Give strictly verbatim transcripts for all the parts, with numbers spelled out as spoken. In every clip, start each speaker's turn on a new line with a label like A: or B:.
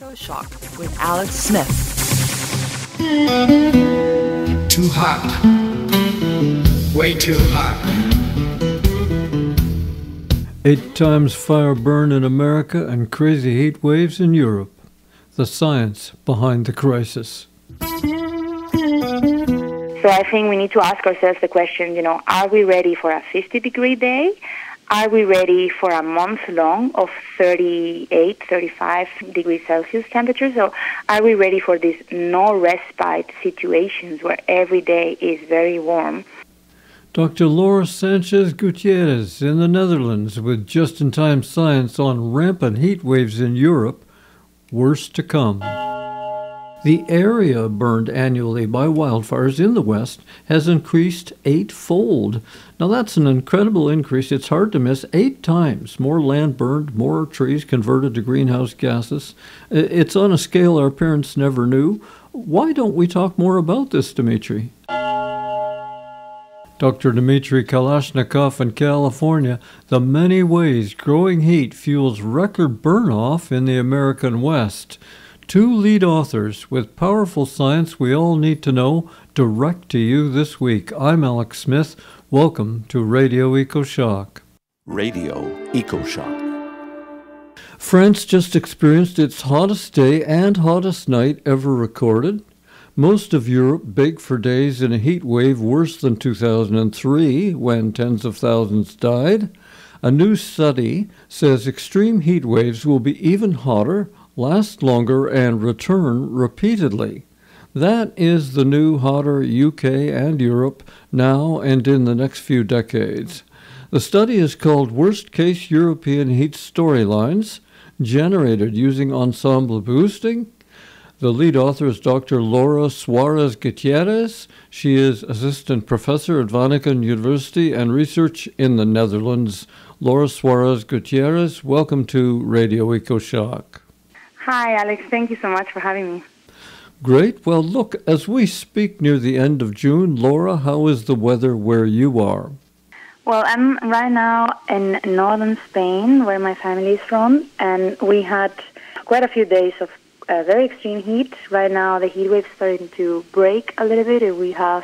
A: EcoShock with Alex Smith.
B: Too hot. Way too hot.
C: Eight times fire burn in America and crazy heat waves in Europe. The science behind the crisis.
D: So I think we need to ask ourselves the question, you know, are we ready for a fifty-degree day? Are we ready for a month long of thirty-eight, thirty-five degrees Celsius temperature? So are we ready for these no respite situations where every day is very warm?
C: Doctor Laura Sanchez Gutierrez in the Netherlands with just-in-time science on rampant heat waves in Europe. Worse to come. The area burned annually by wildfires in the West has increased eightfold. Now that's an incredible increase. It's hard to miss. Eight times more land burned, more trees converted to greenhouse gases. It's on a scale our parents never knew. Why don't we talk more about this, Dmitry? Doctor Dmitry Kalashnikov in California, the many ways growing heat fuels record burn-off in the American West. Two lead authors with powerful science we all need to know, direct to you this week. I'm Alex Smith. Welcome to Radio EcoShock.
E: Radio EcoShock.
C: France just experienced its hottest day and hottest night ever recorded. Most of Europe begged for days in a heat wave worse than two thousand three, when tens of thousands died. A new study says extreme heat waves will be even hotter, last longer, and return repeatedly. That is the new hotter U K and Europe now and in the next few decades. The study is called Worst Case European Heat Storylines, generated using ensemble boosting. The lead author is Doctor Laura Suarez Gutierrez. She is assistant professor at Wageningen University and research in the Netherlands. Laura Suarez Gutierrez, welcome to Radio EcoShock.
D: Hi, Alex. Thank you so much for having me.
C: Great. Well, look, as we speak near the end of June, Laura, how is the weather where you are?
D: Well, I'm right now in northern Spain, where my family is from, and we had quite a few days of uh, very extreme heat. Right now, the heat wave is starting to break a little bit. We have,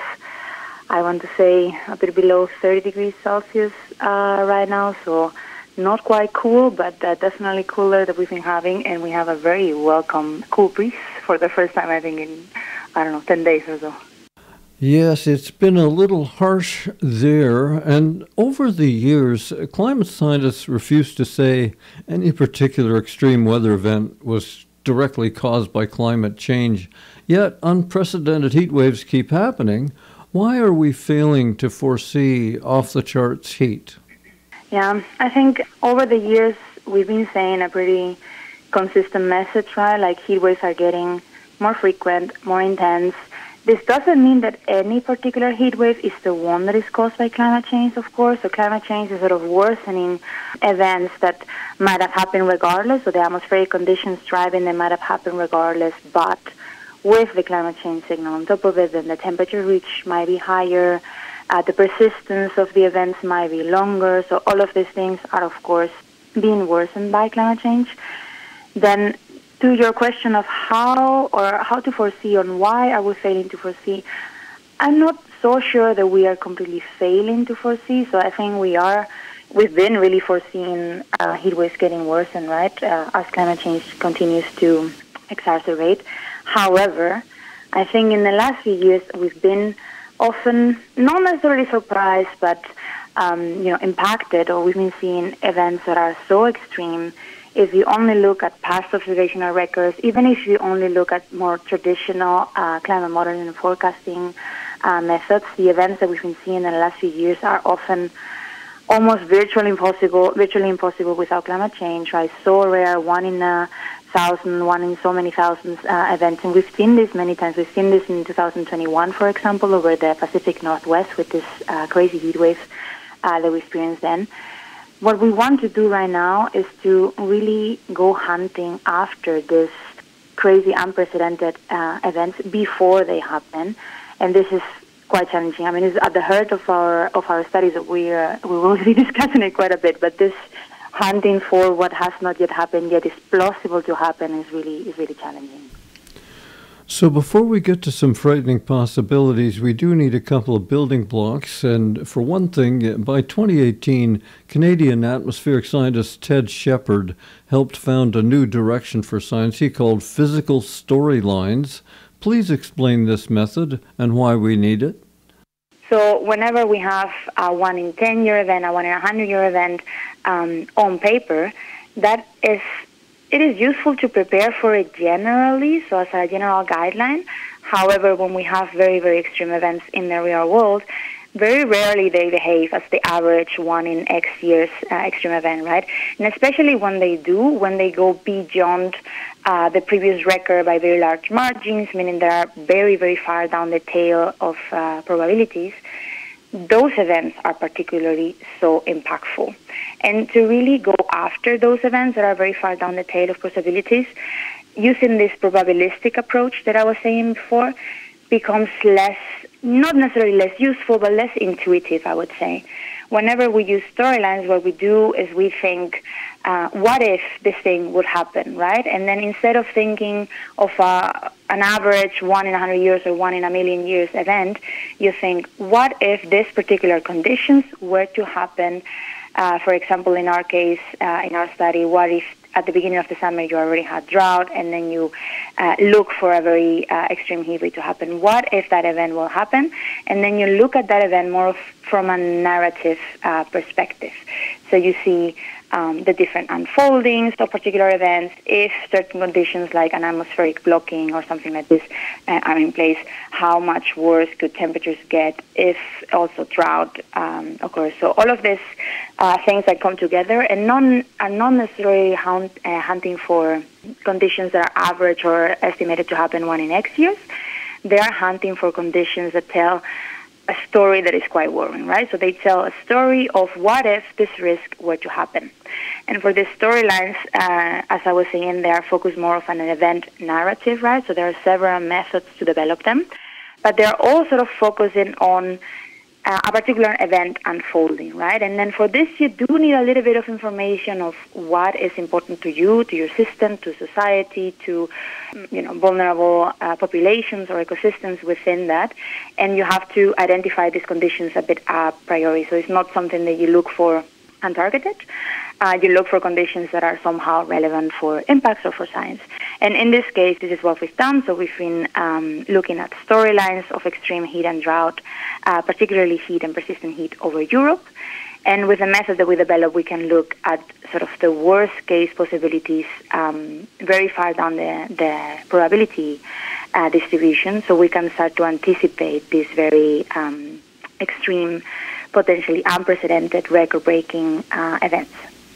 D: I want to say, a bit below thirty degrees Celsius uh, right now, so not quite cool, but uh, definitely cooler than we've been having, and we have a very welcome cool breeze for the first time, I think, in, I don't know, ten days or so.
C: Yes, it's been a little harsh there, and over the years, climate scientists refuse to say any particular extreme weather event was directly caused by climate change. Yet unprecedented heat waves keep happening. Why are we failing to foresee off-the-charts heat?
D: Yeah, I think over the years we've been saying a pretty consistent message, right? Like heat waves are getting more frequent, more intense. This doesn't mean that any particular heat wave is the one that is caused by climate change, of course. So climate change is sort of worsening events that might have happened regardless. So the atmospheric conditions driving them might have happened regardless. But with the climate change signal on top of it, then the temperature reach might be higher. Uh, the persistence of the events might be longer. So all of these things are, of course, being worsened by climate change. Then to your question of how or how to foresee and why are we failing to foresee, I'm not so sure that we are completely failing to foresee. So I think we are, we've been really foreseeing uh, heat waves getting worse, and right, uh, as climate change continues to exacerbate. However, I think in the last few years we've been often not necessarily surprised, but um, you know, impacted, or we've been seeing events that are so extreme. If you only look at past observational records, even if you only look at more traditional uh, climate modeling and forecasting uh, methods, the events that we've been seeing in the last few years are often almost virtually impossible, virtually impossible without climate change, right? So rare, one in a thousand, one in so many thousands uh, events. And we've seen this many times. We've seen this in two thousand twenty-one, for example, over the Pacific Northwest with this uh, crazy heat wave uh, that we experienced then. What we want to do right now is to really go hunting after this crazy, unprecedented uh, events before they happen, and this is quite challenging. I mean, it's at the heart of our of our studies. That we uh, we will be discussing it quite a bit, but this hunting for what has not yet happened yet is plausible to happen is really is really challenging.
C: So before we get to some frightening possibilities, we do need a couple of building blocks. And for one thing, by twenty eighteen, Canadian atmospheric scientist Ted Shepard helped found a new direction for science he called physical storylines. Please explain this method and why we need it.
D: So whenever we have a one in ten year event, a one in a hundred year event um, on paper, that is It is useful to prepare for it generally, so as a general guideline. However, when we have very, very extreme events in the real world, very rarely they behave as the average one in X years uh, extreme event, right? And especially when they do, when they go beyond uh, the previous record by very large margins, meaning they are very, very far down the tail of uh, probabilities, those events are particularly so impactful. And to really go after those events that are very far down the tail of possibilities, using this probabilistic approach that I was saying before becomes less, not necessarily less useful, but less intuitive, I would say. Whenever we use storylines, what we do is we think, uh, what if this thing would happen, right? And then instead of thinking of a, an average one in a hundred years or one in a million years event, you think, what if these particular conditions were to happen? Uh, for example, in our case, uh, in our study, what if at the beginning of the summer you already had drought and then you uh, look for a very uh, extreme heat wave to happen? What if that event will happen? And then you look at that event more f- from a narrative uh, perspective. So you see um, the different unfoldings of particular events. If certain conditions like an atmospheric blocking or something like this uh, are in place, how much worse could temperatures get if also drought um, occurs? So all of these uh, things that come together and non, are not necessarily hunt, uh, hunting for conditions that are average or estimated to happen one in X years. They are hunting for conditions that tell a story that is quite worrying, right? So they tell a story of what if this risk were to happen. And for these storylines, uh, as I was saying, they are focused more on an event narrative, right? So there are several methods to develop them, but they're all sort of focusing on uh, a particular event unfolding, right? And then for this, you do need a little bit of information of what is important to you, to your system, to society, to, you know, vulnerable uh, populations or ecosystems within that. And you have to identify these conditions a bit a priori. So it's not something that you look for untargeted. Uh, you look for conditions that are somehow relevant for impacts or for science. And in this case, this is what we've done. So we've been um, looking at storylines of extreme heat and drought, uh, particularly heat and persistent heat over Europe. And with the method that we developed, we can look at sort of the worst case possibilities um, very far down the, the probability uh, distribution, so we can start to anticipate these very um, extreme, potentially unprecedented, record-breaking uh, events.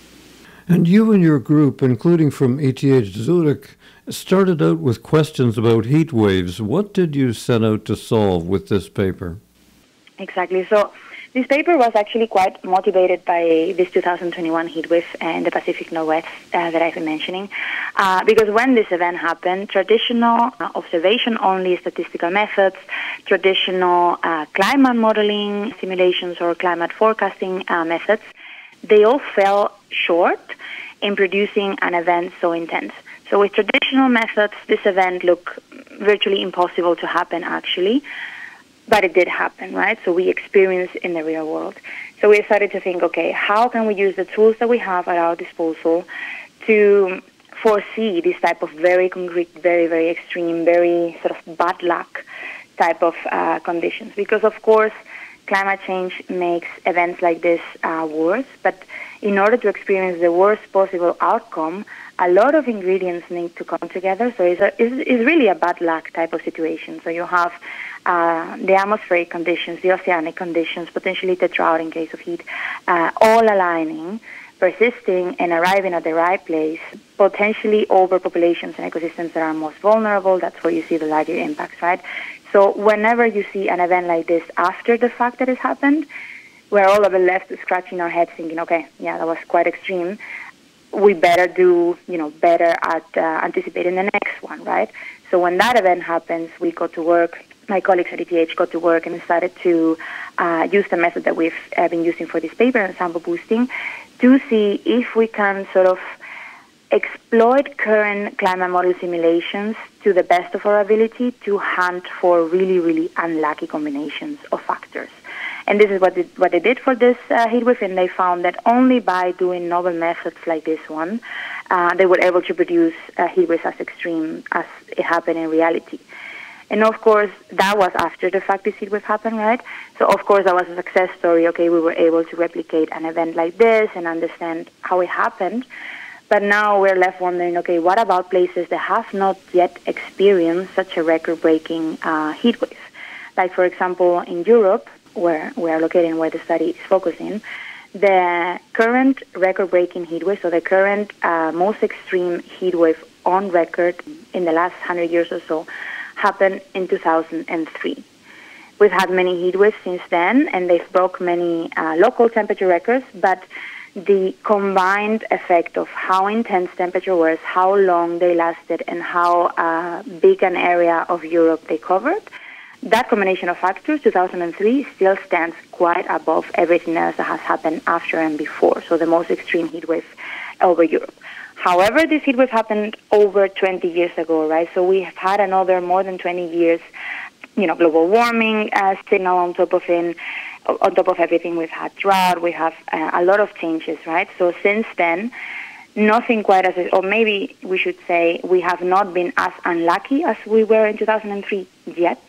C: And you and your group, including from E T H Zurich, started out with questions about heat waves. What did you set out to solve with this paper?
D: Exactly. So this paper was actually quite motivated by this two thousand twenty-one heat wave in the Pacific Northwest uh, that I've been mentioning. Uh, because when this event happened, traditional uh, observation-only statistical methods, traditional uh, climate modeling simulations or climate forecasting uh, methods, they all fell short in producing an event so intense. So with traditional methods, this event looked virtually impossible to happen, actually. But it did happen, right? So we experienced in the real world. So we started to think, okay, how can we use the tools that we have at our disposal to foresee this type of very concrete, very, very extreme, very sort of bad luck type of uh, conditions? Because, of course, climate change makes events like this uh, worse. But in order to experience the worst possible outcome, a lot of ingredients need to come together. So it's, a, it's, it's really a bad luck type of situation. So you have uh, the atmospheric conditions, the oceanic conditions, potentially the drought in case of heat, uh, all aligning, persisting and arriving at the right place, potentially over populations and ecosystems that are most vulnerable. That's where you see the larger impacts, right? So whenever you see an event like this after the fact that it's happened, we're all of it left scratching our heads thinking, okay, yeah, that was quite extreme. We better do, you know, better at uh, anticipating the next one, right? So when that event happens, we go to work, my colleagues at E T H got to work and started to uh, use the method that we've uh, been using for this paper, sample boosting, to see if we can sort of exploit current climate model simulations to the best of our ability to hunt for really, really unlucky combinations of factors. And this is what they, what they did for this uh, heat wave, and they found that only by doing novel methods like this one, uh, they were able to produce uh, heat waves as extreme as it happened in reality. And of course, that was after the fact this heat wave happened, right? So of course, that was a success story. Okay, we were able to replicate an event like this and understand how it happened. But now we're left wondering, okay, what about places that have not yet experienced such a record-breaking uh, heat wave? Like, for example, in Europe, where we are located and where the study is focusing, the current record-breaking heat wave, so the current uh, most extreme heat wave on record in the last hundred years or so, happened in two thousand three. We've had many heat waves since then, and they've broke many uh, local temperature records, but the combined effect of how intense temperature was, how long they lasted, and how uh, big an area of Europe they covered, that combination of factors, two thousand three, still stands quite above everything else that has happened after and before, so the most extreme heat wave over Europe. However, this heat wave happened over twenty years ago, right? So we have had another more than twenty years, you know, global warming uh, signal on top of it. On top of everything, we've had drought, we have uh, a lot of changes, right? So since then, nothing quite as, or maybe we should say we have not been as unlucky as we were in two thousand three yet,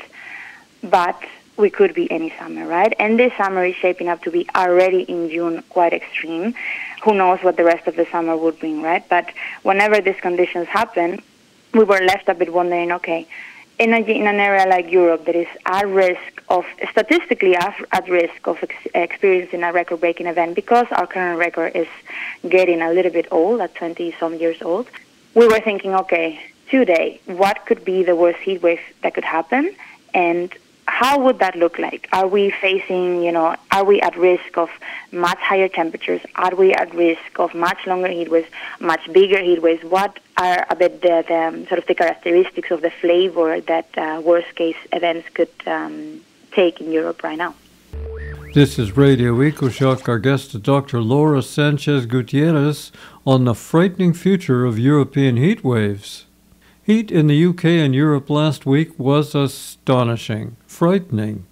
D: but we could be any summer, right? And this summer is shaping up to be already in June quite extreme. Who knows what the rest of the summer would bring, right? But whenever these conditions happen, we were left a bit wondering, okay, in, a, in an area like Europe that is at risk of, statistically at risk of ex- experiencing a record-breaking event because our current record is getting a little bit old, at twenty-some years old, we were thinking, okay, today, what could be the worst heat wave that could happen? And how would that look like? Are we facing, you know, are we at risk of much higher temperatures? Are we at risk of much longer heat waves, much bigger heat waves? What are a bit the, the um, sort of the characteristics of the flavor that uh, worst-case events could um, take in Europe right now?
C: This is Radio EcoShock. Our guest is Doctor Laura Sanchez Gutierrez on the frightening future of European heat waves. Heat in the U K and Europe last week was astonishing, frightening.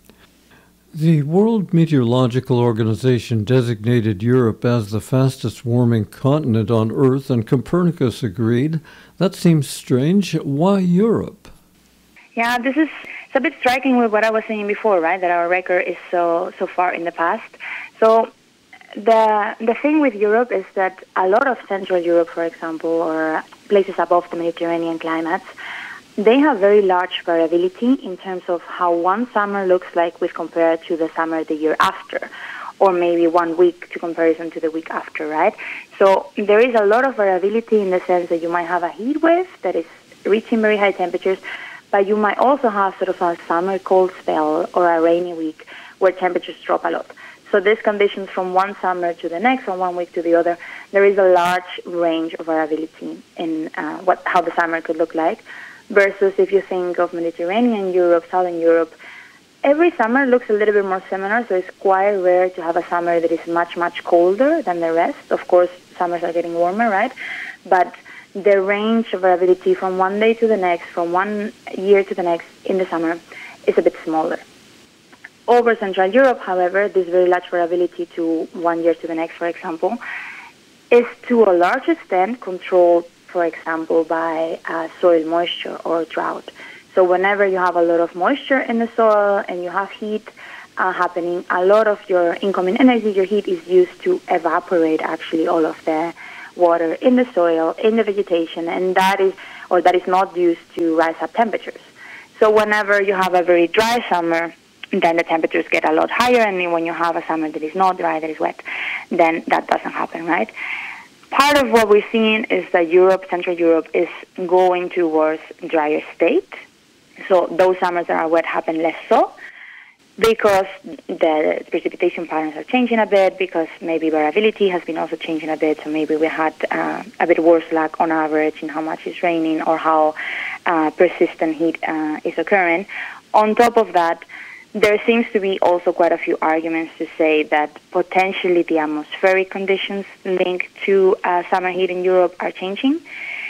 C: The World Meteorological Organization designated Europe as the fastest warming continent on Earth, and Copernicus agreed. That seems strange. Why Europe?
D: Yeah, this is it's a bit striking with what I was saying before, right? That our record is so so far in the past. So the the thing with Europe is that a lot of Central Europe, for example, or places above the Mediterranean climates, they have very large variability in terms of how one summer looks like with compared to the summer the year after, or maybe one week to comparison to the week after, right? So there is a lot of variability in the sense that you might have a heat wave that is reaching very high temperatures, but you might also have sort of a summer cold spell or a rainy week where temperatures drop a lot. So these conditions from one summer to the next, from one week to the other, there is a large range of variability in uh, what how the summer could look like. Versus if you think of Mediterranean Europe, Southern Europe, every summer looks a little bit more similar, so it's quite rare to have a summer that is much, much colder than the rest. Of course, summers are getting warmer, right? But the range of variability from one day to the next, from one year to the next in the summer, is a bit smaller. Over Central Europe, however, this very large variability to one year to the next, for example, is to a large extent controlled, for example, by uh, soil moisture or drought. So whenever you have a lot of moisture in the soil and you have heat uh, happening, a lot of your incoming energy, your heat, is used to evaporate actually all of the water in the soil, in the vegetation, and that is, or that is not used to rise up temperatures. So whenever you have a very dry summer, then the temperatures get a lot higher, and when you have a summer that is not dry, that is wet, then that doesn't happen, right? Part of what we're seeing is that Europe, Central Europe, is going towards drier state. So those summers that are wet happen less so because the precipitation patterns are changing a bit, because maybe variability has been also changing a bit. So maybe we had uh, a bit worse luck on average in how much is raining or how uh, persistent heat uh, is occurring. On top of that, There seems to be also quite a few arguments to say that potentially the atmospheric conditions linked to uh, summer heat in Europe are changing,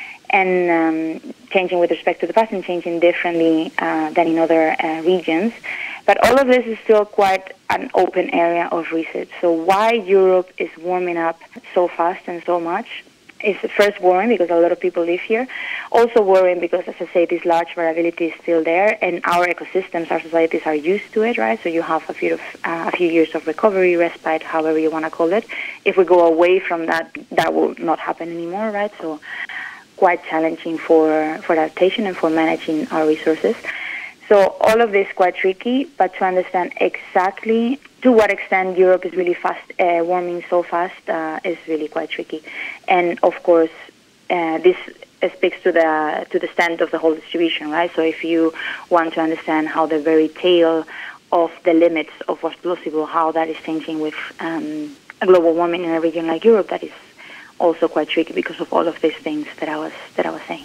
D: and um, changing with respect to the past and changing differently uh, than in other uh, regions. But all of this is still quite an open area of research. So why Europe is warming up so fast and so much is first worrying because a lot of people live here. Also worrying because, as I say, this large variability is still there, and our ecosystems, our societies are used to it, right? So you have a few of, uh, a few years of recovery, respite, however you want to call it. If we go away from that, that will not happen anymore, right? So quite challenging for, for adaptation and for managing our resources. So all of this is quite tricky, but to understand exactly to what extent Europe is really fast uh, warming so fast uh, is really quite tricky. And of course, uh, this speaks to the to the extent of the whole distribution, right? So if you want to understand how the very tail of the limits of what's possible, how that is changing with um, a global warming in a region like Europe, that is also quite tricky because of all of these things that I was that I was saying.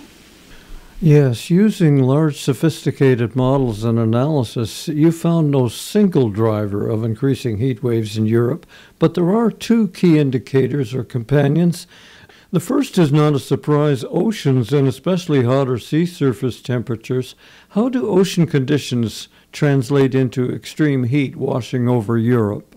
C: Yes, using large sophisticated models and analysis, you found no single driver of increasing heat waves in Europe, but there are two key indicators or companions. The first is not a surprise, oceans and especially hotter sea surface temperatures. How do ocean conditions translate into extreme heat washing over Europe?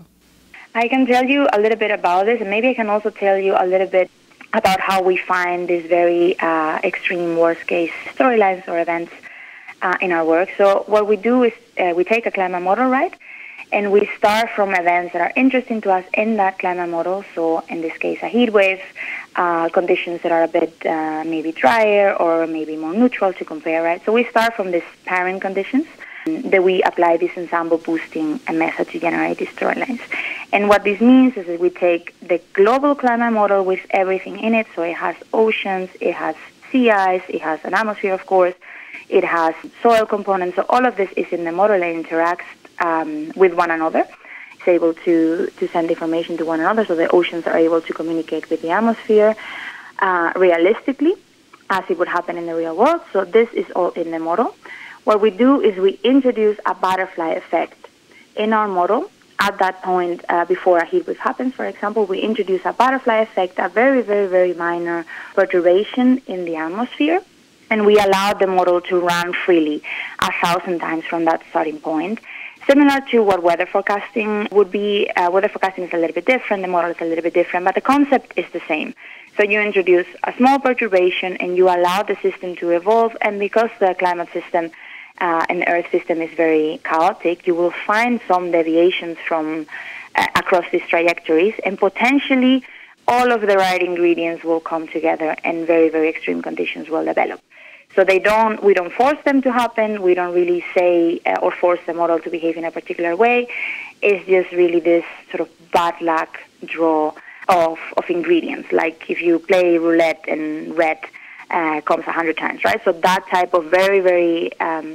D: I can tell you a little bit about this, and maybe I can also tell you a little bit about how we find these very uh, extreme worst-case storylines or events uh, in our work. So what we do is uh, we take a climate model, right, and we start from events that are interesting to us in that climate model. So in this case, a heat wave, uh, conditions that are a bit uh, maybe drier or maybe more neutral to compare, right? So we start from these parent conditions. That we apply this ensemble boosting method to generate these storylines. And what this means is that we take the global climate model with everything in it. So it has oceans, it has sea ice, it has an atmosphere, of course, it has soil components. So all of this is in the model and interacts um, with one another. It's able to, to send information to one another. So the oceans are able to communicate with the atmosphere uh, realistically, as it would happen in the real world. So this is all in the model. What we do is we introduce a butterfly effect in our model. At that point, uh, before a heat wave happens, for example, we introduce a butterfly effect, a very, very, very minor perturbation in the atmosphere, and we allow the model to run freely a thousand times from that starting point. Similar to what weather forecasting would be, uh, weather forecasting is a little bit different, the model is a little bit different, but the concept is the same. So you introduce a small perturbation and you allow the system to evolve, and because the climate system Uh, and the Earth system is very chaotic, you will find some deviations from uh, across these trajectories, and potentially all of the right ingredients will come together and very, very extreme conditions will develop. So they don't, we don't force them to happen. We don't really say uh, or force the model to behave in a particular way. It's just really this sort of bad luck draw of, of ingredients. Like if you play roulette and red Uh, comes a hundred times, right? So that type of very, very um,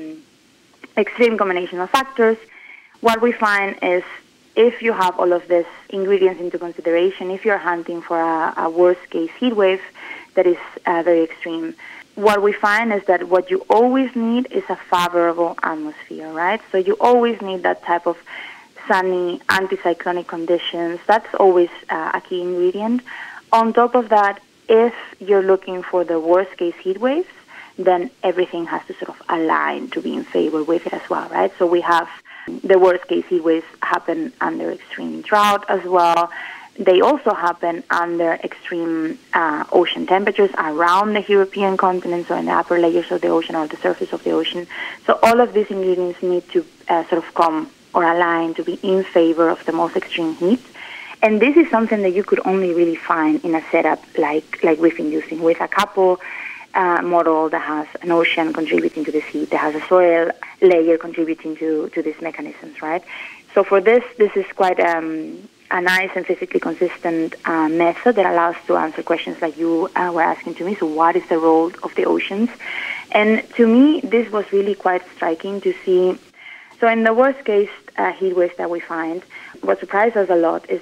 D: extreme combination of factors. What we find is if you have all of these ingredients into consideration, if you're hunting for a, a worst-case heat wave that is uh, very extreme, what we find is that what you always need is a favorable atmosphere, right? So you always need that type of sunny, anticyclonic conditions. That's always uh, a key ingredient. On top of that, if you're looking for the worst-case heat waves, then everything has to sort of align to be in favor with it as well, right? So we have the worst-case heat waves happen under extreme drought as well. They also happen under extreme uh, ocean temperatures around the European continent, so in the upper layers of the ocean or the surface of the ocean. So all of these ingredients need to uh, sort of come or align to be in favor of the most extreme heat. And this is something that you could only really find in a setup like, like we've been using, with a couple uh, model that has an ocean contributing to this heat, that has a soil layer contributing to, to these mechanisms, right? So for this, this is quite um, a nice and physically consistent uh, method that allows to answer questions like you uh, were asking to me. So what is the role of the oceans? And to me, this was really quite striking to see. So in the worst case uh, heat waves that we find, what surprised us a lot is that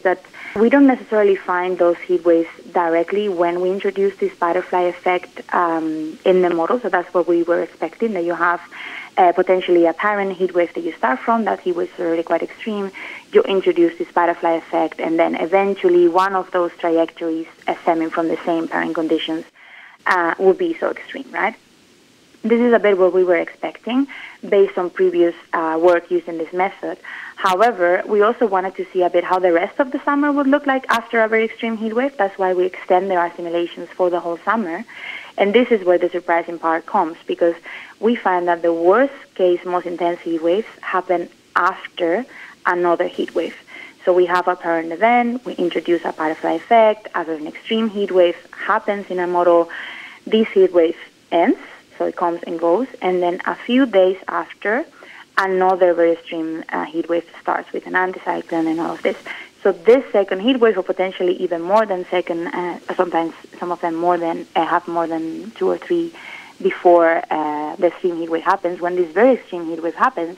D: We don't necessarily find those heat waves directly when we introduce this butterfly effect um, in the model, so that's what we were expecting, that you have uh, potentially a parent heat wave that you start from. That heat wave is already quite extreme. You introduce this butterfly effect, and then eventually one of those trajectories uh, stemming from the same parent conditions uh, will be so extreme, right? This is a bit what we were expecting based on previous uh, work using this method. However, we also wanted to see a bit how the rest of the summer would look like after a very extreme heat wave. That's why we extended our simulations for the whole summer. And this is where the surprising part comes, because we find that the worst case, most intense heat waves happen after another heat wave. So we have a parent event, we introduce a butterfly effect, after an extreme heat wave happens in a model, this heat wave ends. So it comes and goes, and then a few days after, another very extreme uh, heat wave starts with an anticyclone and all of this. So this second heat wave, or potentially even more than second, uh, sometimes some of them more than uh, have more than two or three before uh, the extreme heat wave happens. When this very extreme heat wave happens,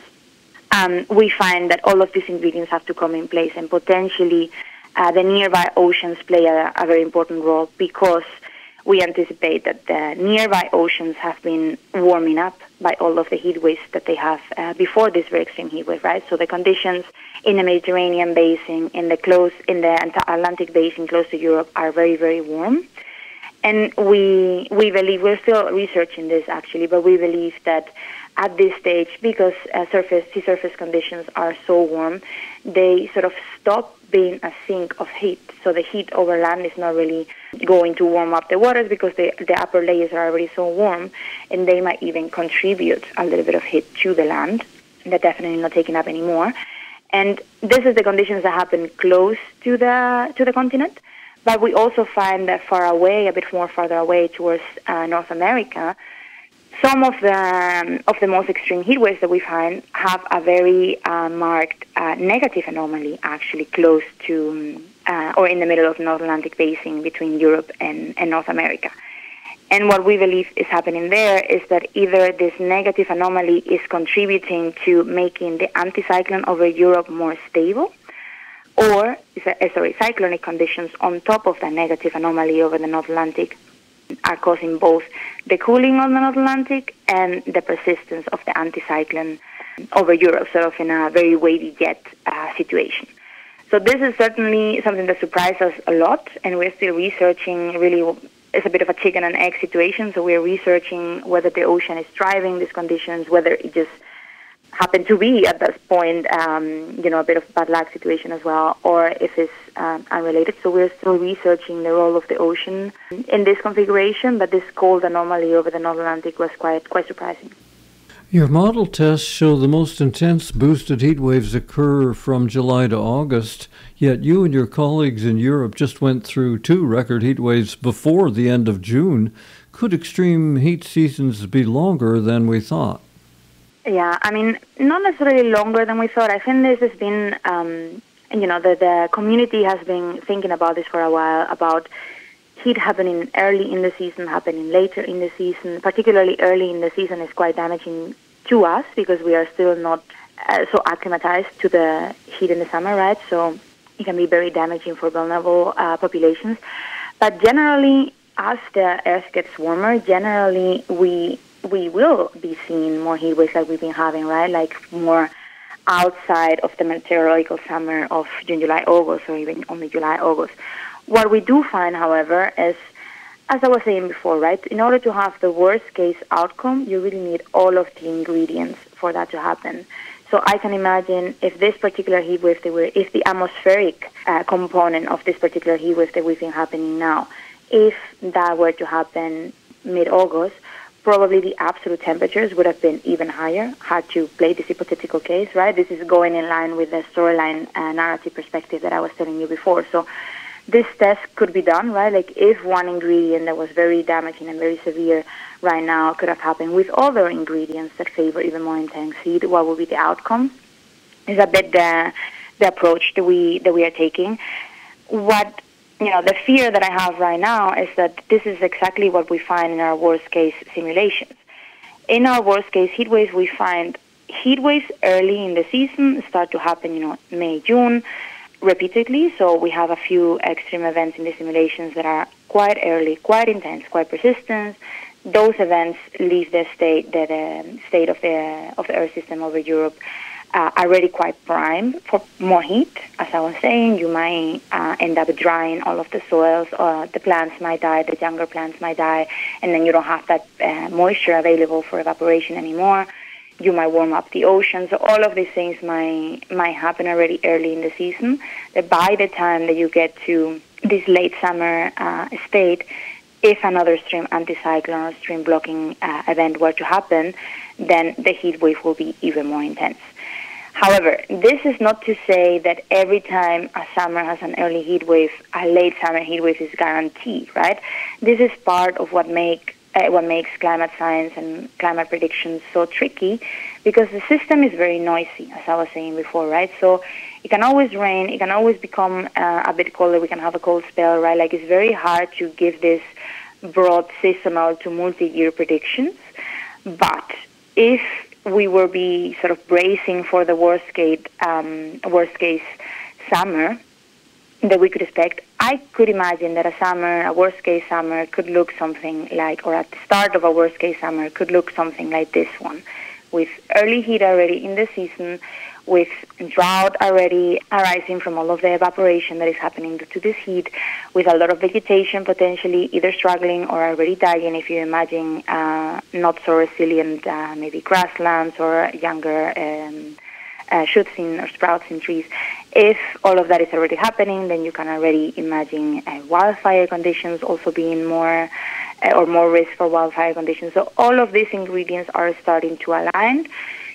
D: um, we find that all of these ingredients have to come in place, and potentially uh, the nearby oceans play a, a very important role, because we anticipate that the nearby oceans have been warming up by all of the heat waves that they have uh, before this very extreme heat wave, right? So the conditions in the Mediterranean basin, in the close, in the Atlantic basin close to Europe, are very, very warm. And we we believe, we're still researching this actually, but we believe that at this stage, because uh, surface sea surface conditions are so warm, they sort of stop being a sink of heat. So the heat over land is not really going to warm up the waters, because the, the upper layers are already so warm, and they might even contribute a little bit of heat to the land. They're definitely not taking up anymore. And this is the conditions that happen close to the to the continent. But we also find that far away, a bit more farther away towards uh, North America, some of the um, of the most extreme heat waves that we find have a very uh, marked uh, negative anomaly, actually close to uh, or in the middle of the North Atlantic basin between Europe and, and North America. And what we believe is happening there is that either this negative anomaly is contributing to making the anticyclone over Europe more stable, or sorry, cyclonic conditions on top of the negative anomaly over the North Atlantic are causing both the cooling of the North Atlantic and the persistence of the anticyclone over Europe, sort of in a very wavy jet uh, situation. So this is certainly something that surprised us a lot, and we're still researching. Really, it's a bit of a chicken and egg situation, so we're researching whether the ocean is driving these conditions, whether it just happened to be at this point, um, you know, a bit of bad luck situation as well, or if it's um, unrelated. So we're still researching the role of the ocean in this configuration, but this cold anomaly over the North Atlantic was quite quite surprising.
C: Your model tests show the most intense boosted heat waves occur from July to August, yet you and your colleagues in Europe just went through two record heat waves before the end of June. Could extreme heat seasons be longer than we thought?
D: Yeah, I mean, not necessarily longer than we thought. I think this has been, um, you know, the, the community has been thinking about this for a while, about heat happening early in the season, happening later in the season. Particularly early in the season is quite damaging to us, because we are still not uh, so acclimatized to the heat in the summer, right? So it can be very damaging for vulnerable uh, populations. But generally, as the earth gets warmer, generally we we will be seeing more heat waves like we've been having, right? Like more outside of the meteorological summer of June, July, August, or even only July, August. What we do find, however, is, as I was saying before, right, in order to have the worst case outcome, you really need all of the ingredients for that to happen. So I can imagine if this particular heat wave, that we're, if the atmospheric uh, component of this particular heat wave that we've been happening now, if that were to happen mid-August, probably the absolute temperatures would have been even higher had to play this hypothetical case, right? This is going in line with the storyline uh, narrative perspective that I was telling you before. So this test could be done, right? Like if one ingredient that was very damaging and very severe right now could have happened with other ingredients that favor even more intense heat, what would be the outcome? Is a bit the, the approach that we that we are taking. What You know, the fear that I have right now is that this is exactly what we find in our worst-case simulations. In our worst-case heat waves, we find heat waves early in the season start to happen, you know, May, June, repeatedly. So we have a few extreme events in the simulations that are quite early, quite intense, quite persistent. Those events leave the state, the, the state of the of the Earth system over Europe uh, already quite primed for more heat. As I was saying, you might uh, end up drying all of the soils, or the plants might die, the younger plants might die, and then you don't have that uh, moisture available for evaporation anymore. You might warm up the ocean. So all of these things might might happen already early in the season. That by the time that you get to this late summer uh, state, if another stream anticyclone or stream blocking uh, event were to happen, then the heat wave will be even more intense. However, this is not to say that every time a summer has an early heat wave, a late summer heat wave is guaranteed, right? This is part of what make uh, what makes climate science and climate predictions so tricky, because the system is very noisy, as I was saying before, right? So it can always rain, it can always become uh, a bit colder, we can have a cold spell, right? Like, it's very hard to give this broad seasonal to multi-year predictions. But if we will be sort of bracing for the worst case, um, worst case summer that we could expect, I could imagine that a summer, a worst case summer could look something like, or at the start of a worst case summer could look something like this one, with early heat already in the season, with drought already arising from all of the evaporation that is happening due to this heat, with a lot of vegetation potentially either struggling or already dying, if you imagine uh, not so resilient uh, maybe grasslands or younger um, uh, shoots in or sprouts in trees. If all of that is already happening, then you can already imagine uh, wildfire conditions also being more uh, or more risk for wildfire conditions. So all of these ingredients are starting to align.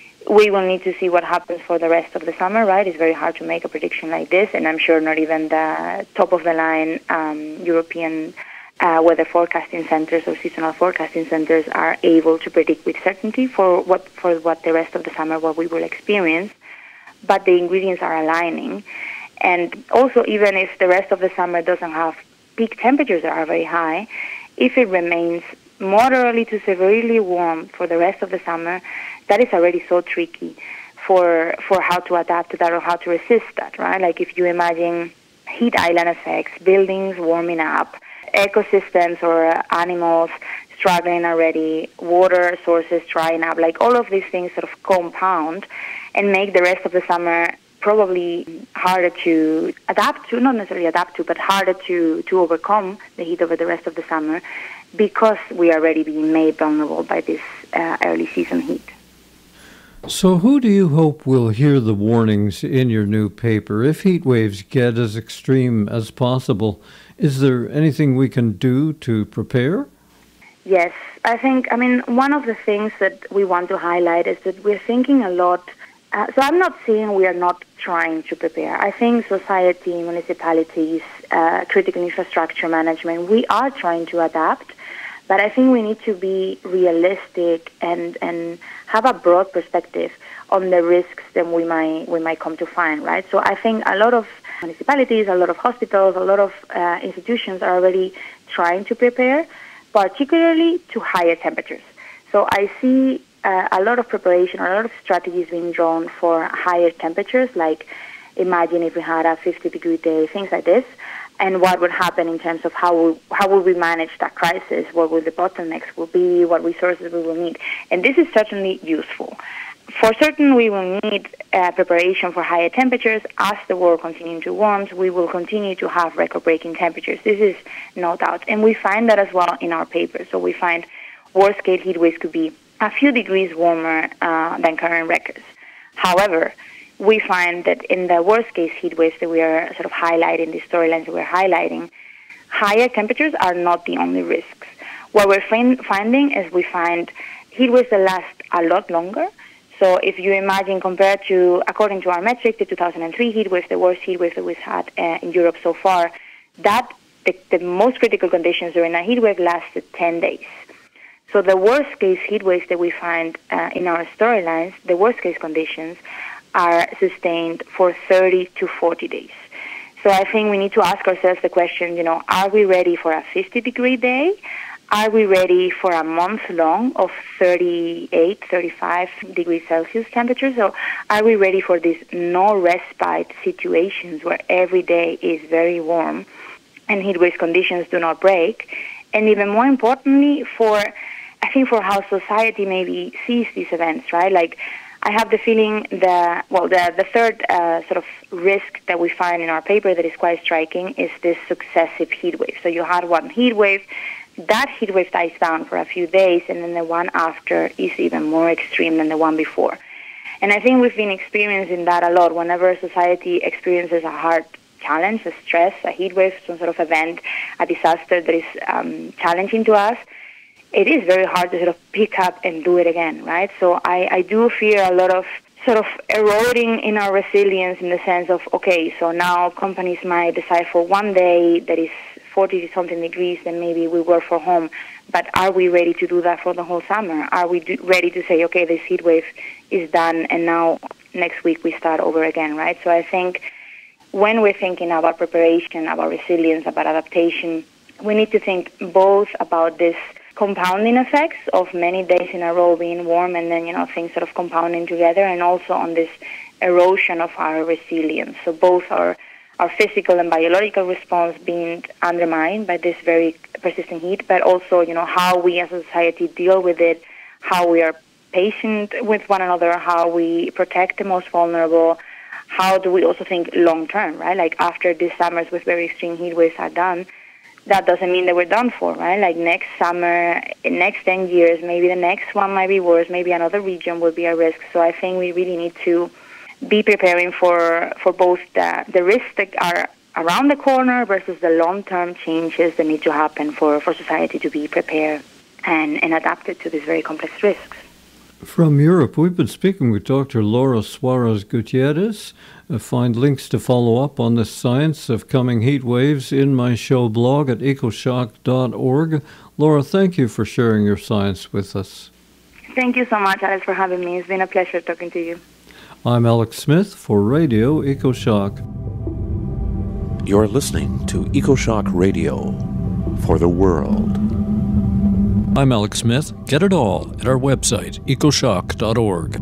D: We will need to see what happens for the rest of the summer, right? It's very hard to make a prediction like this, and I'm sure not even the top-of-the-line um, European uh, weather forecasting centers or seasonal forecasting centers are able to predict with certainty for what for what the rest of the summer, what we will experience. But the ingredients are aligning. And also, even if the rest of the summer doesn't have peak temperatures that are very high, if it remains moderately to severely warm for the rest of the summer, that is already so tricky for for how to adapt to that or how to resist that, right? Like, if you imagine heat island effects, buildings warming up, ecosystems or animals struggling already, water sources drying up, like all of these things sort of compound and make the rest of the summer probably harder to adapt to, not necessarily adapt to, but harder to, to overcome the heat over the rest of the summer, because we are already being made vulnerable by this uh, early season heat.
C: So who do you hope will hear the warnings in your new paper? If heat waves get as extreme as possible, is there anything we can do to prepare?
D: Yes, I think, I mean, one of the things that we want to highlight is that we're thinking a lot. Uh, so I'm not saying we are not trying to prepare. I think society, municipalities, uh, critical infrastructure management, we are trying to adapt. But I think we need to be realistic and, and have a broad perspective on the risks that we might we might come to find, right? So I think a lot of municipalities, a lot of hospitals, a lot of uh, institutions are already trying to prepare, particularly to higher temperatures. So I see uh, a lot of preparation, a lot of strategies being drawn for higher temperatures, like imagine if we had a fifty degree day, things like this. And what would happen in terms of how we, how will we manage that crisis? What will the bottlenecks will be? What resources we will need? And this is certainly useful. For certain, we will need uh, preparation for higher temperatures. As the world continues to warm, we will continue to have record-breaking temperatures. This is no doubt. And we find that as well in our paper. So we find worst-case heat waves could be a few degrees warmer uh, than current records. However, we find that in the worst-case heat waves that we are sort of highlighting, the storylines that we're highlighting, higher temperatures are not the only risks. What we're find, finding is we find heat waves that last a lot longer. So if you imagine, compared to, according to our metric, the two thousand three heat wave, the worst heat wave that we've had uh, in Europe so far, that the, the most critical conditions during a heat wave lasted ten days. So the worst-case heat waves that we find uh, in our storylines, the worst-case conditions, are sustained for thirty to forty days. So I think we need to ask ourselves the question, you know, are we ready for a fifty degree day? are we ready for a month long of thirty-eight, thirty-five degrees Celsius temperature? So are we ready for these no respite situations where every day is very warm and heat wave conditions do not break? And even more importantly, for I think for how society maybe sees these events, right? Like, I have the feeling that, well, the, the third uh, sort of risk that we find in our paper that is quite striking is this successive heat wave. So you had one heat wave, that heat wave dies down for a few days, and then the one after is even more extreme than the one before. And I think we've been experiencing that a lot. Whenever society experiences a hard challenge, a stress, a heat wave, some sort of event, a disaster that is um, challenging to us, it is very hard to sort of pick up and do it again, right? So I, I do fear a lot of sort of eroding in our resilience in the sense of, okay, so now companies might decide for one day that is forty-something degrees, then maybe we work from home. But are we ready to do that for the whole summer? Are we do, ready to say, okay, this heat wave is done, and now next week we start over again, right? So I think when we're thinking about preparation, about resilience, about adaptation, we need to think both about this compounding effects of many days in a row being warm and then, you know, things sort of compounding together, and also on this erosion of our resilience. So both our our physical and biological response being undermined by this very persistent heat, but also, you know, how we as a society deal with it, how we are patient with one another, how we protect the most vulnerable, how do we also think long-term, right? Like, after these summers with very extreme heat waves are done, that doesn't mean that we're done for, right? Like, next summer, in next ten years, maybe the next one might be worse, maybe another region will be at risk. So I think we really need to be preparing for, for both the, the risks that are around the corner versus the long-term changes that need to happen for, for society to be prepared and, and adapted to these very complex risks.
C: From Europe, we've been speaking with Doctor Laura Suarez Gutierrez. Uh, find links to follow up on the science of coming heat waves in my show blog at ecoshock dot org. Laura, thank you for sharing your science with us.
D: Thank you so much, Alex, for having me. It's been a pleasure talking to you.
C: I'm Alex Smith for Radio EcoShock.
E: You're listening to EcoShock Radio for the world.
F: I'm Alex Smith. Get it all at our website, ecoshock dot org.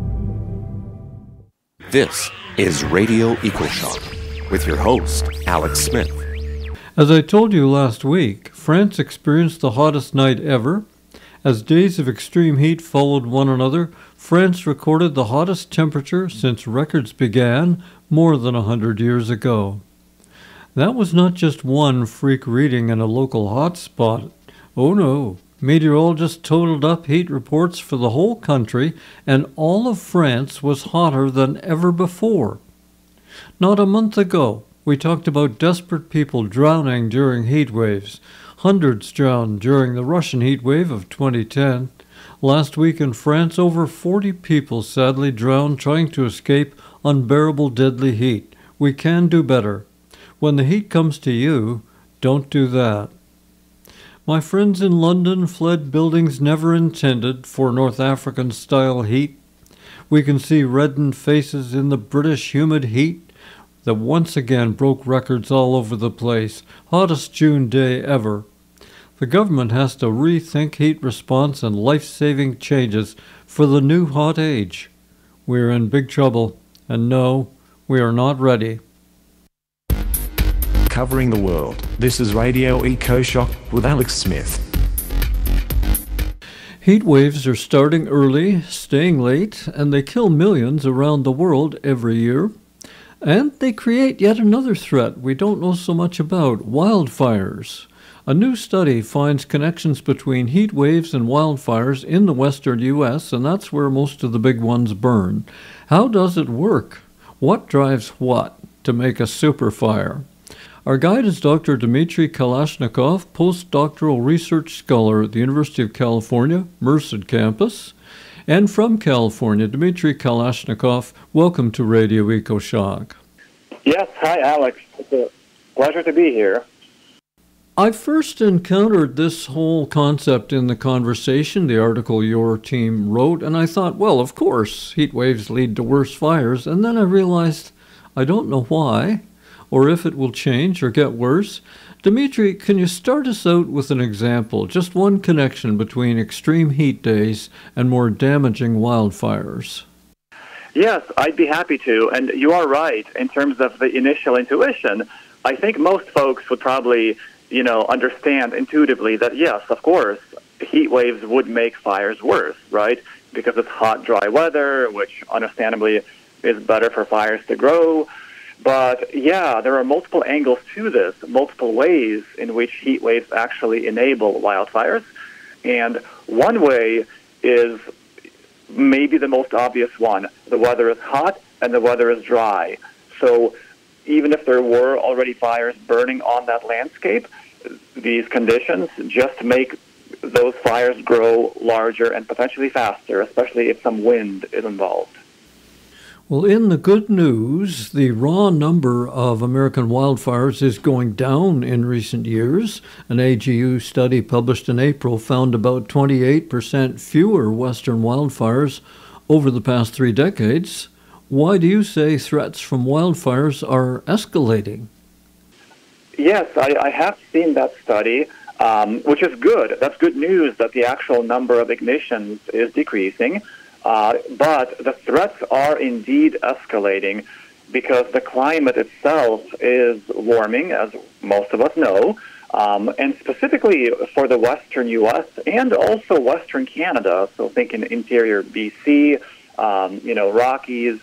E: This is Radio EcoShock with your host, Alex Smith.
C: As I told you last week, France experienced the hottest night ever. As days of extreme heat followed one another, France recorded the hottest temperature since records began more than a hundred years ago. That was not just one freak reading in a local hotspot. Oh no. Meteorologists totaled up heat reports for the whole country, and all of France was hotter than ever before. Not a month ago, we talked about desperate people drowning during heat waves. Hundreds drowned during the Russian heat wave of twenty ten. Last week in France, over forty people sadly drowned trying to escape unbearable deadly heat. We can do better. When the heat comes to you, don't do that. My friends in London fled buildings never intended for North African-style heat. We can see reddened faces in the British humid heat that once again broke records all over the place. Hottest June day ever. The government has to rethink heat response and life-saving changes for the new hot age. We're in big trouble, and no, we are not ready.
G: Covering the world, this is Radio EcoShock with Alex Smith.
C: Heat waves are starting early, staying late, and they kill millions around the world every year. And they create yet another threat we don't know so much about, wildfires. A new study finds connections between heat waves and wildfires in the western U S, and that's where most of the big ones burn. How does it work? What drives what to make a super fire? Our guide is Doctor Dmitry Kalashnikov, postdoctoral research scholar at the University of California, Merced campus. And from California, Dmitry Kalashnikov, welcome to Radio EcoShock.
H: Yes, hi Alex. It's a pleasure to be here.
C: I first encountered this whole concept in the conversation, the article your team wrote, and I thought, well, of course, heat waves lead to worse fires. And then I realized I don't know why, or if it will change or get worse. Dimitri, can you start us out with an example, just one connection between extreme heat days and more damaging wildfires?
H: Yes, I'd be happy to. And you are right in terms of the initial intuition. I think most folks would probably, you know, understand intuitively that, yes, of course, heat waves would make fires worse, right? Because it's hot, dry weather, which understandably is better for fires to grow. But, yeah, there are multiple angles to this, multiple ways in which heat waves actually enable wildfires. And one way is maybe the most obvious one. The weather is hot and the weather is dry. So even if there were already fires burning on that landscape, these conditions just make those fires grow larger and potentially faster, especially if some wind is involved.
C: Well, in the good news, the raw number of American wildfires is going down in recent years. An A G U study published in April found about twenty-eight percent fewer Western wildfires over the past three decades. Why do you say threats from wildfires are escalating?
H: Yes, I, I have seen that study, um, which is good. That's good news that the actual number of ignitions is decreasing. Uh, but the threats are indeed escalating because the climate itself is warming, as most of us know, um, and specifically for the western U S and also western Canada. So think in interior B C, um, you know, Rockies.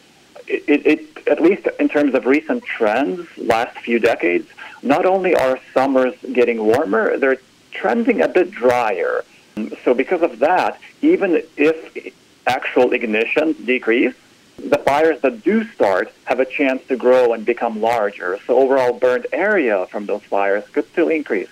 H: It, it, it, at least in terms of recent trends, last few decades, not only are summers getting warmer, they're trending a bit drier. So because of that, even if actual ignitions decrease, the fires that do start have a chance to grow and become larger. So overall burned area from those fires could still increase.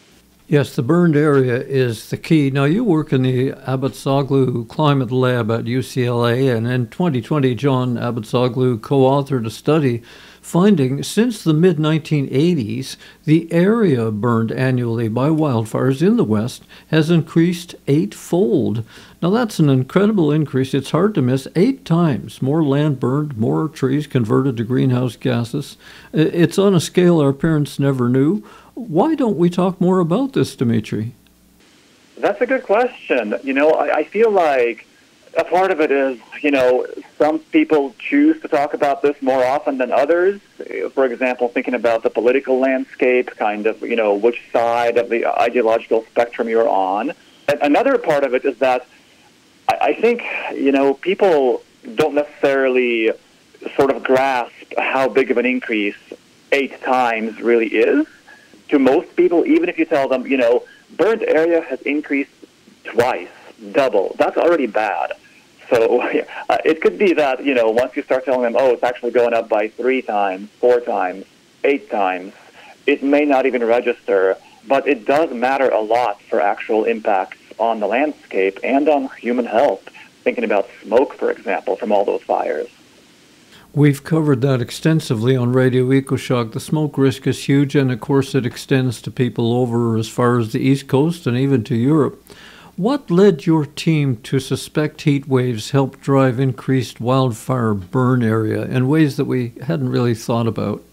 C: Yes, the burned area is the key. Now, you work in the Abbotsoglu Climate Lab at U C L A, and in twenty twenty, John Abbotsoglu co-authored a study finding since the mid nineteen eighties, the area burned annually by wildfires in the West has increased eightfold. Now, that's an incredible increase. It's hard to miss. Eight times more land burned, more trees converted to greenhouse gases. It's on a scale our parents never knew. Why don't we talk more about this, Dimitri?
H: That's a good question. You know, I, I feel like a part of it is, you know, some people choose to talk about this more often than others. For example, thinking about the political landscape, kind of, you know, which side of the ideological spectrum you're on. And another part of it is that I, I think, you know, people don't necessarily sort of grasp how big of an increase eight times really is. To most people, even if you tell them, you know, burned area has increased twice, double, that's already bad. So uh, it could be that, you know, once you start telling them, oh, it's actually going up by three times, four times, eight times, it may not even register, but it does matter a lot for actual impacts on the landscape and on human health, thinking about smoke, for example, from all those fires.
C: We've covered that extensively on Radio EcoShock. The smoke risk is huge, and of course it extends to people over as far as the East Coast and even to Europe. What led your team to suspect heat waves help drive increased wildfire burn area in ways that we hadn't really thought about?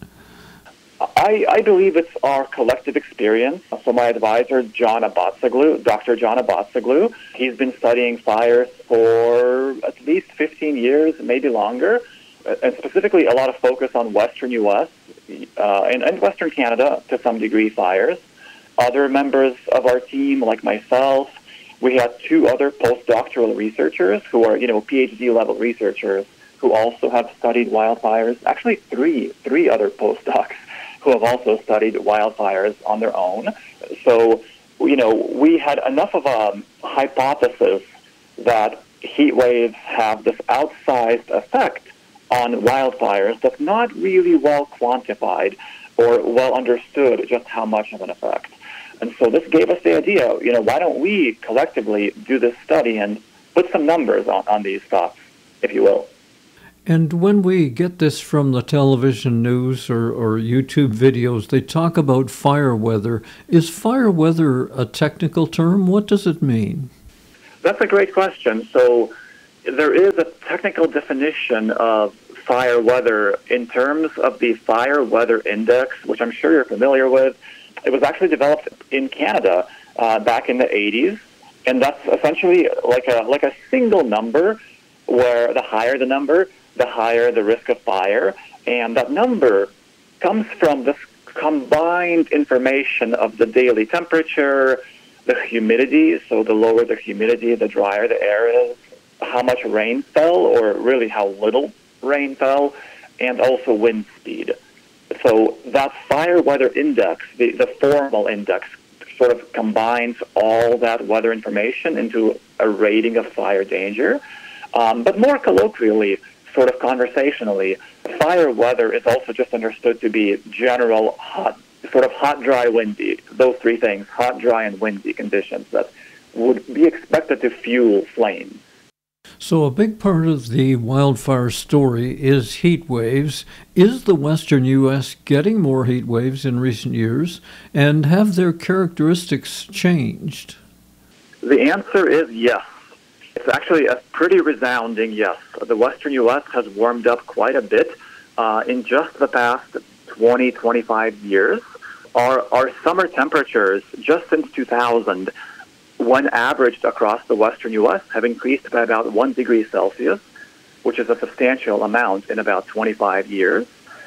H: I, I believe it's our collective experience. So my advisor, John Abbotsoglu, Doctor John Abbotsoglu, he's been studying fires for at least fifteen years, maybe longer, and specifically a lot of focus on western U S uh, and, and western Canada to some degree fires. Other members of our team, like myself, we had two other postdoctoral researchers who are, you know, PhD level researchers who also have studied wildfires. Actually, three, three other postdocs who have also studied wildfires on their own. So, you know, we had enough of a hypothesis that heat waves have this outsized effect on wildfires that's not really well quantified or well understood just how much of an effect. And so this gave us the idea, you know, why don't we collectively do this study and put some numbers on, on these thoughts, if you will.
C: And when we get this from the television news or, or YouTube videos, they talk about fire weather. Is fire weather a technical term? What does it mean?
H: That's a great question. So there is a technical definition of fire weather in terms of the Fire Weather Index, which I'm sure you're familiar with. It was actually developed in Canada uh, back in the eighties, and that's essentially like a like a single number where the higher the number, the higher the risk of fire, and that number comes from this combined information of the daily temperature, the humidity, so the lower the humidity, the drier the air is, how much rain fell, or really how little rain fell, and also wind speed. So that fire weather index, the, the formal index, sort of combines all that weather information into a rating of fire danger. Um, but more colloquially, sort of conversationally, fire weather is also just understood to be general hot, sort of hot, dry, windy. Those three things, hot, dry, and windy conditions that would be expected to fuel flames.
C: So a big part of the wildfire story is heat waves. Is the western U S getting more heat waves in recent years, and have their characteristics changed?
H: The answer is yes. It's actually a pretty resounding yes. The western U S has warmed up quite a bit uh, in just the past twenty, twenty-five years. Our, our summer temperatures, just since two thousand, when averaged across the western U S, have increased by about one degree Celsius, which is a substantial amount in about twenty-five years.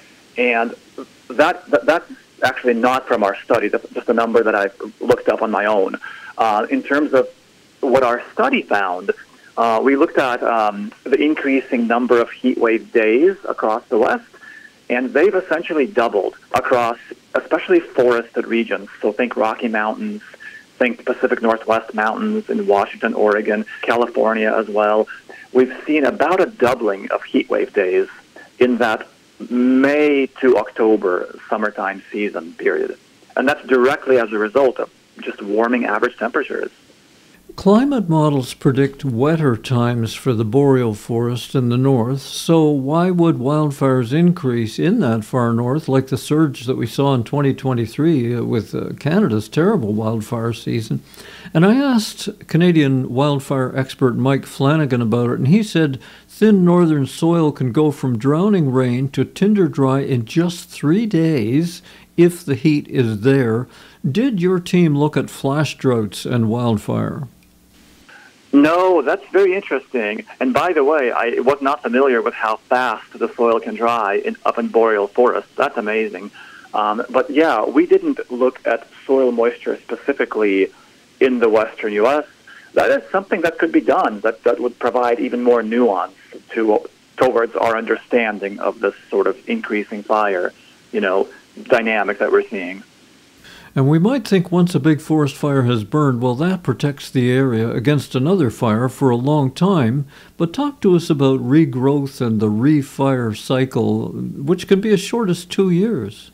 H: And that, that that's actually not from our study. That's just a number that I've looked up on my own. Uh, in terms of what our study found, uh, we looked at um, the increasing number of heat wave days across the West, and they've essentially doubled across especially forested regions. So think Rocky Mountains, think Pacific Northwest Mountains in Washington, Oregon, California as well. We've seen about a doubling of heat wave days in that May to October summertime season period. And that's directly as a result of just warming average temperatures.
C: Climate models predict wetter times for the boreal forest in the north, so why would wildfires increase in that far north, like the surge that we saw in twenty twenty-three with uh, Canada's terrible wildfire season? And I asked Canadian wildfire expert Mike Flanagan about it, and he said thin northern soil can go from drowning rain to tinder dry in just three days if the heat is there. Did your team look at flash droughts and wildfire?
H: No, that's very interesting. And by the way, I was not familiar with how fast the soil can dry in, up in boreal forests. That's amazing. Um, but yeah, we didn't look at soil moisture specifically in the western U S. That is something that could be done, that, that would provide even more nuance to towards our understanding of this sort of increasing fire, you know, dynamic that we're seeing.
C: And we might think once a big forest fire has burned, well, that protects the area against another fire for a long time. But talk to us about regrowth and the refire cycle, which can be as short as two years.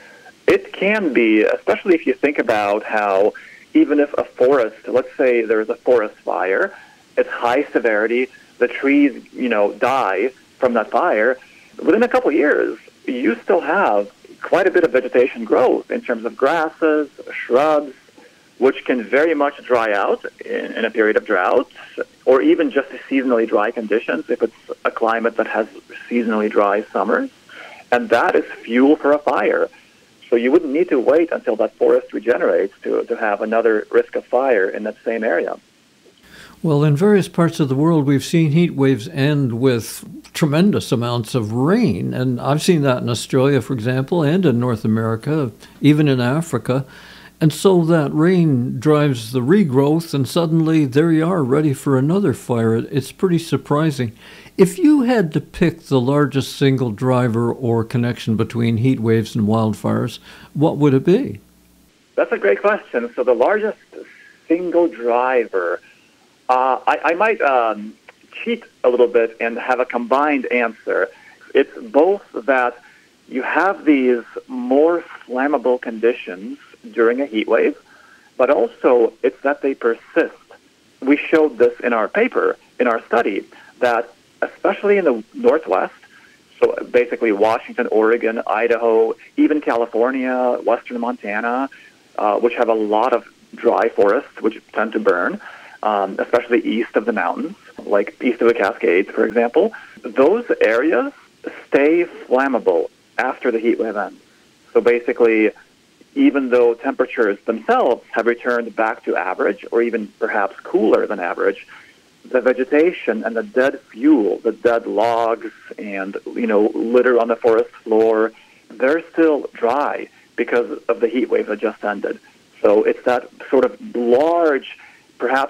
H: It can be, especially if you think about how even if a forest, let's say there's a forest fire, it's high severity, the trees, you know, die from that fire, within a couple of years, you still have quite a bit of vegetation growth in terms of grasses, shrubs, which can very much dry out in, in a period of drought, or even just seasonally dry conditions if it's a climate that has seasonally dry summers. And that is fuel for a fire. So you wouldn't need to wait until that forest regenerates to, to have another risk of fire in that same area.
C: Well, in various parts of the world, we've seen heat waves end with tremendous amounts of rain. And I've seen that in Australia, for example, and in North America, even in Africa. And so that rain drives the regrowth, and suddenly there you are, ready for another fire. It's pretty surprising. If you had to pick the largest single driver or connection between heat waves and wildfires, what would it be?
H: That's a great question. So the largest single driver, uh, I, I might um, cheat a little bit and have a combined answer. It's both that you have these more flammable conditions during a heat wave, but also it's that they persist. We showed this in our paper, in our study, that especially in the Northwest, so basically Washington, Oregon, Idaho, even California, western Montana, uh, which have a lot of dry forests which tend to burn, um, especially east of the mountains, like east of the Cascades, for example, those areas stay flammable after the heat wave ends. So basically, even though temperatures themselves have returned back to average or even perhaps cooler than average, the vegetation and the dead fuel, the dead logs and, you know, litter on the forest floor, they're still dry because of the heat wave that just ended. So it's that sort of large, perhaps